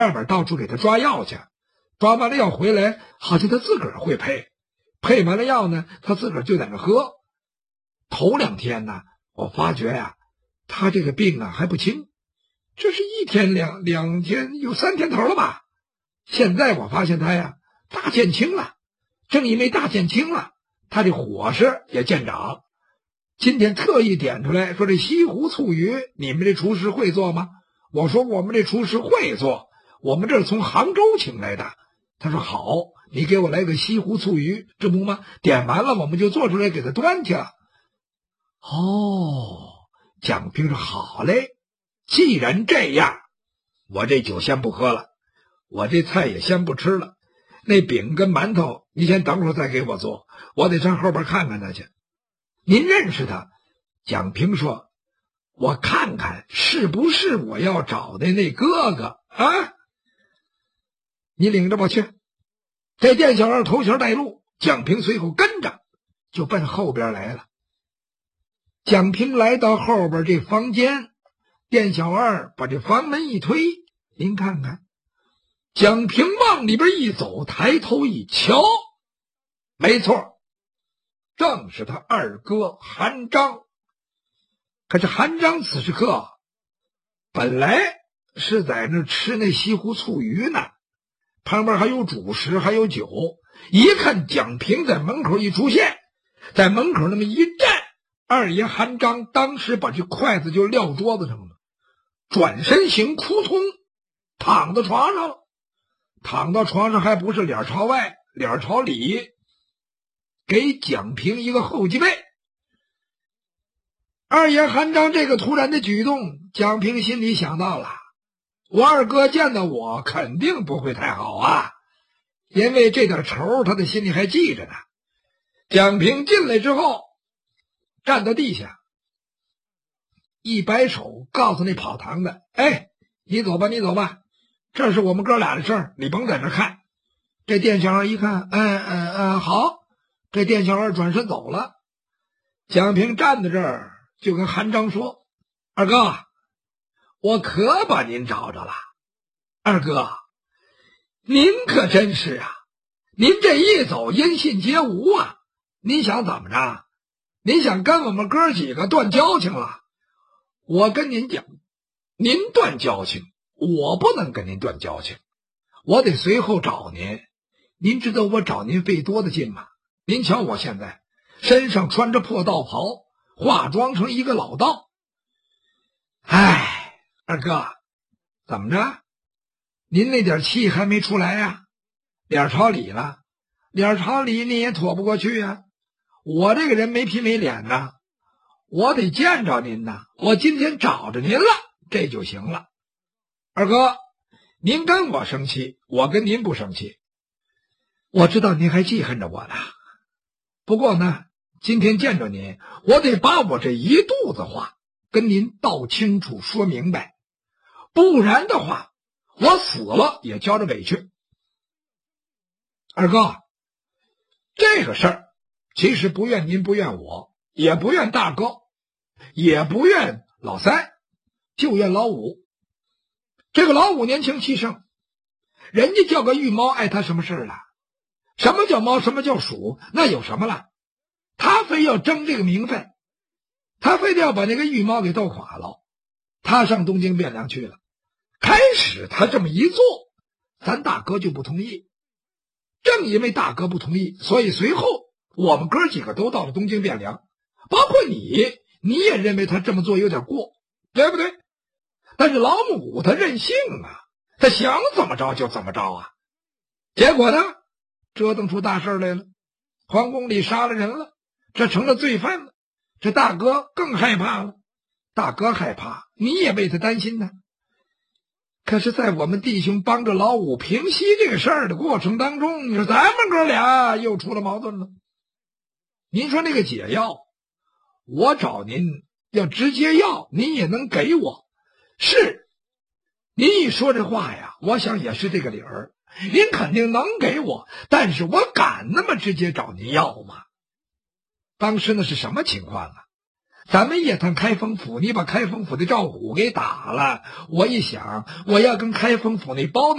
外边到处给他抓药去，抓完了药回来，好像他自个儿会配，配完了药呢，他自个儿就在那喝。头2天呢，我发觉呀，他这个病啊还不轻，这是1天两天有3天头了吧。现在我发现他呀大见轻了，正因为大见轻了，他这伙食也见长。今天特意点出来说这西湖醋鱼，你们这厨师会做吗？我说我们这厨师会做，我们这是从杭州请来的。他说好，你给我来个西湖醋鱼，这不吗？点完了我们就做出来给他端去了。蒋平说好嘞，既然这样，我这酒先不喝了，我这菜也先不吃了，那饼跟馒头你先等会儿再给我做，我得上后边看看他去。您认识他？蒋平说我看看是不是我要找的那哥哥啊。你领着我去。这店小二头前带路，蒋平随后跟着就奔后边来了。蒋平来到后边这房间，店小二把这房门一推，您看看，蒋平往里边一走，抬头一瞧，没错，正是他二哥韩章。可是韩章此时刻本来是在那吃那西湖醋鱼呢，旁边还有主食还有酒，一看蒋平在门口一出现，在门口那么一站，二爷韩章当时把这筷子就撂桌子上了，转身行扑通躺到床上了。躺到床上还不是脸朝外脸朝里，给蒋平一个后脊背。二爷韩章这个突然的举动，蒋平心里想到了，我二哥见到我肯定不会太好啊，因为这点仇他的心里还记着呢。蒋平进来之后站到地下，一摆手告诉那跑堂的，你走吧你走吧，这是我们哥俩的事儿，你甭在这看。这店小二一看，好。这店小二转身走了。蒋平站在这儿就跟韩章说，二哥，我可把您找着了。二哥，您可真是啊，您这一走音信皆无啊，您想怎么着？您想跟我们哥几个断交情了？我跟您讲，您断交情，我不能跟您断交情，我得随后找您。您知道我找您费多的劲吗？您瞧我现在身上穿着破道袍，化妆成一个老道。二哥，怎么着？您那点气还没出来呀？脸朝里了，脸朝里你也躲不过去呀。我这个人没皮没脸呐，我得见着您呐，我今天找着您了，这就行了。二哥，您跟我生气，我跟您不生气。我知道您还记恨着我呢，不过呢，今天见着您，我得把我这一肚子话跟您道清楚说明白，不然的话我死了也交着委屈。二哥，这个事儿其实不怨您不怨我，也不怨大哥，也不怨老三，就怨老五。这个老五年轻气盛，人家叫个玉猫碍他什么事了？什么叫猫，什么叫鼠，那有什么了？他非要争这个名分，他非得要把那个玉猫给斗垮了。他上东京汴梁去了，开始他这么一做，咱大哥就不同意。正因为大哥不同意，所以随后我们哥几个都到了东京汴梁，包括你也认为他这么做有点过，对不对？但是老母他任性啊，他想怎么着就怎么着啊。结果呢，折腾出大事来了，皇宫里杀了人了，这成了罪犯了。这大哥更害怕了，大哥害怕，你也为他担心呢。可是在我们弟兄帮着老五平息这个事儿的过程当中，你说咱们哥俩又出了矛盾了。您说那个解药，我找您要直接要，您也能给我。是，您一说这话呀，我想也是这个理儿，您肯定能给我，但是我敢那么直接找您要吗？当时那是什么情况啊？ 咱们也谈开封府，你把开封府的赵虎给打了。我一想，我要跟开封府那包子